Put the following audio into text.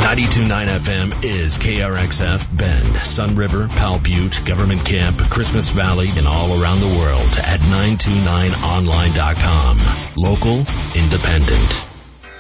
92.9 FM is KRXF Bend, Sun River, Powell Butte, Government Camp, Christmas Valley, and all around the world at 929online.com. Local, independent.